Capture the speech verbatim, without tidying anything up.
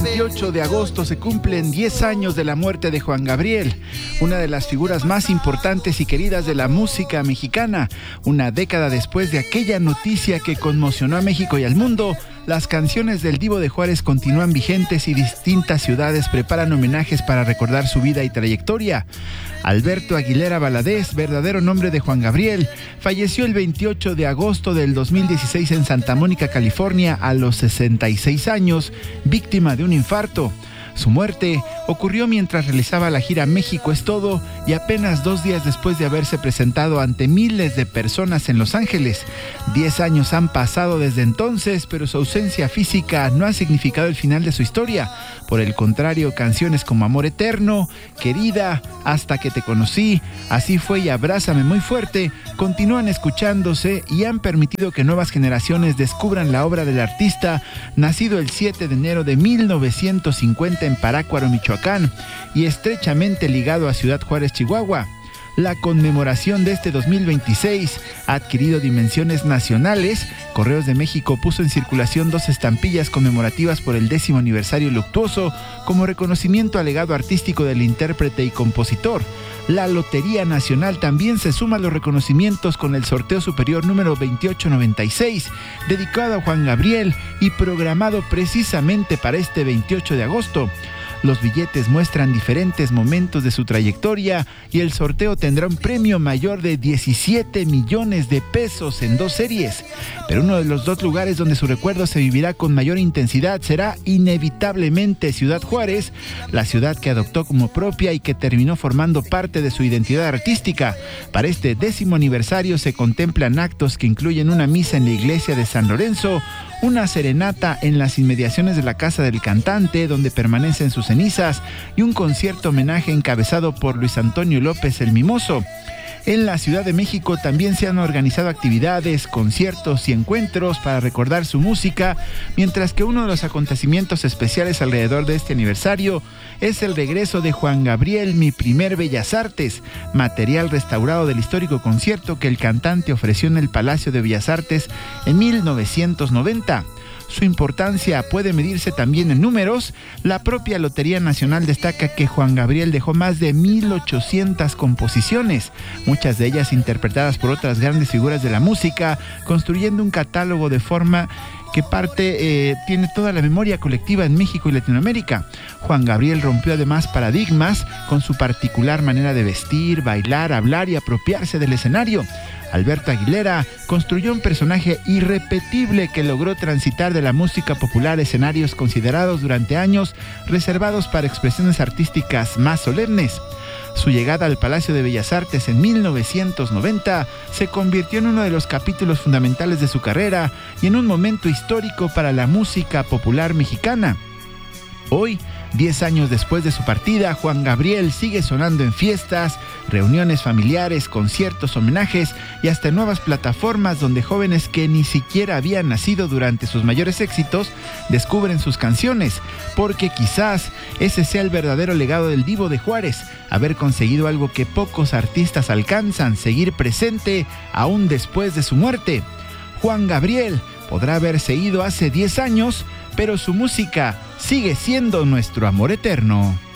veintiocho de agosto se cumplen diez años de la muerte de Juan Gabriel, una de las figuras más importantes y queridas de la música mexicana. Una década después de aquella noticia que conmocionó a México y al mundo, las canciones del Divo de Juárez continúan vigentes y distintas ciudades preparan homenajes para recordar su vida y trayectoria. Alberto Aguilera Valadez, verdadero nombre de Juan Gabriel, falleció el veintiocho de agosto del dos mil dieciséis en Santa Mónica, California, a los sesenta y seis años, víctima de un infarto. Su muerte ocurrió mientras realizaba la gira México es Todo y apenas dos días después de haberse presentado ante miles de personas en Los Ángeles. Diez años han pasado desde entonces, pero su ausencia física no ha significado el final de su historia. Por el contrario, canciones como Amor Eterno, Querida, Hasta que te conocí, Así fue y Abrázame muy fuerte, continúan escuchándose y han permitido que nuevas generaciones descubran la obra del artista, nacido el siete de enero de mil novecientos cincuenta en Parácuaro, Michoacán, y estrechamente ligado a Ciudad Juárez, Chihuahua. La conmemoración de este dos mil veintiséis ha adquirido dimensiones nacionales. Correos de México puso en circulación dos estampillas conmemorativas por el décimo aniversario luctuoso como reconocimiento al legado artístico del intérprete y compositor. La Lotería Nacional también se suma a los reconocimientos con el sorteo superior número veintiocho noventa y seis, dedicado a Juan Gabriel y programado precisamente para este veintiocho de agosto. Los billetes muestran diferentes momentos de su trayectoria y el sorteo tendrá un premio mayor de diecisiete millones de pesos en dos series. Pero uno de los dos lugares donde su recuerdo se vivirá con mayor intensidad será inevitablemente Ciudad Juárez, la ciudad que adoptó como propia y que terminó formando parte de su identidad artística. Para este décimo aniversario se contemplan actos que incluyen una misa en la iglesia de San Lorenzo, una serenata en las inmediaciones de la casa del cantante, donde permanecen sus cenizas, y un concierto homenaje encabezado por Luis Antonio López el Mimoso. En la Ciudad de México también se han organizado actividades, conciertos y encuentros para recordar su música, mientras que uno de los acontecimientos especiales alrededor de este aniversario es el regreso de Juan Gabriel, Mi Primer Bellas Artes, material restaurado del histórico concierto que el cantante ofreció en el Palacio de Bellas Artes en mil novecientos noventa. Su importancia puede medirse también en números. La propia Lotería Nacional destaca que Juan Gabriel dejó más de mil ochocientas composiciones, muchas de ellas interpretadas por otras grandes figuras de la música, construyendo un catálogo de forma que parte eh, tiene toda la memoria colectiva en México y Latinoamérica. Juan Gabriel rompió además paradigmas con su particular manera de vestir, bailar, hablar y apropiarse del escenario. Alberto Aguilera construyó un personaje irrepetible que logró transitar de la música popular a escenarios considerados durante años reservados para expresiones artísticas más solemnes. Su llegada al Palacio de Bellas Artes en mil novecientos noventa se convirtió en uno de los capítulos fundamentales de su carrera y en un momento histórico para la música popular mexicana. Hoy, diez años después de su partida, Juan Gabriel sigue sonando en fiestas, reuniones familiares, conciertos, homenajes y hasta en nuevas plataformas donde jóvenes que ni siquiera habían nacido durante sus mayores éxitos descubren sus canciones, porque quizás ese sea el verdadero legado del Divo de Juárez, haber conseguido algo que pocos artistas alcanzan, seguir presente aún después de su muerte. Juan Gabriel podrá haberse ido hace diez años, pero su música sigue siendo nuestro amor eterno.